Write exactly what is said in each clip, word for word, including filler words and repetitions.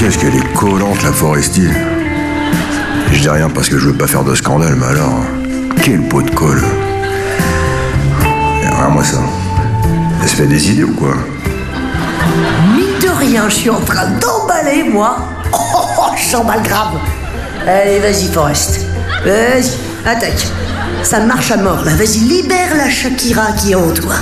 Qu'est-ce qu'elle est collante, la Foresti. Je dis rien parce que je veux pas faire de scandale, mais alors, quel pot de colle. Et regarde-moi ça. Elle se fait des idées ou quoi? Mine de rien, je suis en train d'emballer, moi. Oh, oh, oh, j'emballe grave. Allez, vas-y, Forest. Vas-y, attaque. Ça marche à mort, là. Vas-y, libère la Shakira qui est en toi.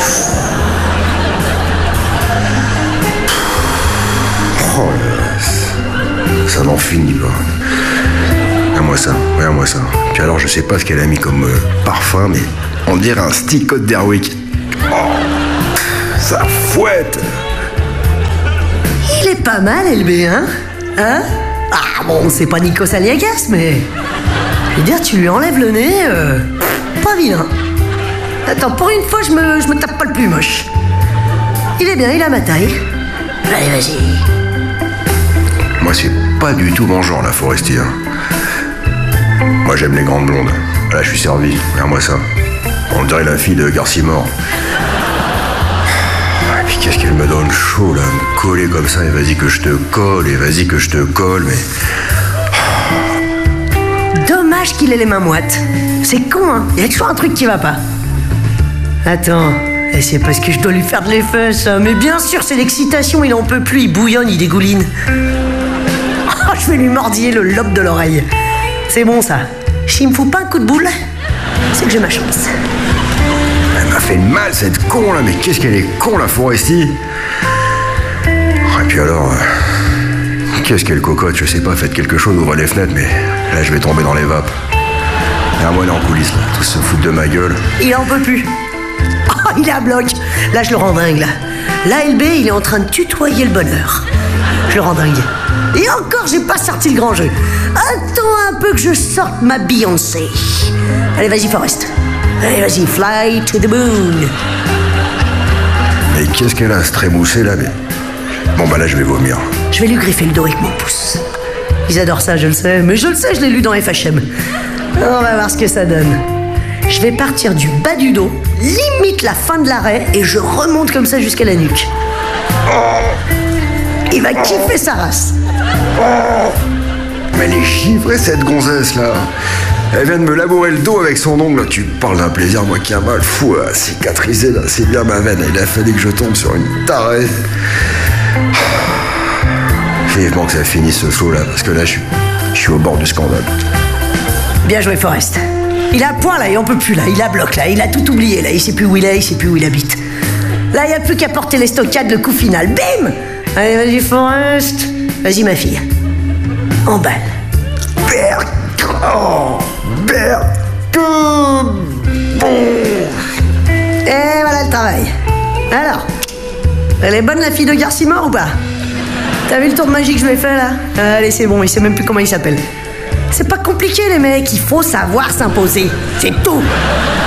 Oh là, ça n'en finit pas. Regarde-moi ça, regarde-moi ça. Puis alors, je sais pas ce qu'elle a mis comme euh, parfum, mais on dirait un stick Côte d'Airwick. Oh, ça fouette. Il est pas mal, L B, hein? Hein? Ah bon, c'est pas Nikos Aliagas, mais... Je veux dire, tu lui enlèves le nez, euh... pas vilain. Attends, pour une fois, je me, je me tape pas le plus moche. Il est bien, il a ma taille. Allez, vas-y. Moi, c'est pas du tout mon genre, la Foresti. Hein. Moi, j'aime les grandes blondes. Là, je suis servi. Regarde-moi ça. On dirait la fille de Garcimore. Et puis, qu'est-ce qu'elle me donne chaud, là, me coller comme ça. Et vas-y que je te colle, et vas-y que je te colle, mais... Dommage qu'il ait les mains moites. C'est con, hein? Il y a toujours un truc qui va pas. Attends, et c'est parce que je dois lui faire de l'effet, ça. Mais bien sûr, c'est l'excitation, il en peut plus, il bouillonne, il dégouline. Oh, je vais lui mordiller le lobe de l'oreille. C'est bon, ça. S'il me fout pas un coup de boule, c'est que j'ai ma chance. Elle m'a fait mal, cette con, là. Mais qu'est-ce qu'elle est con, la Foresti. Et puis alors... Euh... Qu'est-ce qu'elle cocotte, je sais pas, faites quelque chose, ouvrez les fenêtres, mais là je vais tomber dans les vapes. Et un moine en coulisses, là, tous se foutent de ma gueule. Il en peut plus. Oh, il est à bloc. Là, je le rends dingue, là. Là, L B, il est en train de tutoyer le bonheur. Je le rends dingue. Et encore, j'ai pas sorti le grand jeu. Attends un peu que je sorte ma Beyoncé. Allez, vas-y, Forest. Allez, vas-y, fly to the moon. Mais qu'est-ce qu'elle a, ce trémoussé, là, mais... Bon, bah là, je vais vomir. Je vais lui griffer le dos avec mon pouce. Ils adorent ça, je le sais. Mais je le sais, je l'ai lu dans F H M. On va voir ce que ça donne. Je vais partir du bas du dos, limite la fin de l'arrêt, et je remonte comme ça jusqu'à la nuque. Il va kiffer sa race. Mais elle est givrée, cette gonzesse, là. Elle vient de me labourer le dos avec son ongle. Tu parles d'un plaisir, moi qui a mal fou à cicatriser, là. C'est bien ma veine. Il a fallu que je tombe sur une tarée. Vivement que ça finisse ce show là, parce que là je suis, je suis au bord du scandale. Bien joué, Forest. Il a point là, il en peut plus là, il a bloc là, il a tout oublié là, il sait plus où il est, il sait plus où il habite. Là, il n'y a plus qu'à porter les stockades, le coup final. Bim! Allez, vas-y, Forest. Vas-y, ma fille. Emballe. Bertrand Bertrand Et voilà le travail. Alors, elle est bonne la fille de Garcimore ou pas? T'as vu le tour de magie que je lui ai fait là? Allez, c'est bon, il sait même plus comment il s'appelle. C'est pas compliqué les mecs, il faut savoir s'imposer. C'est tout.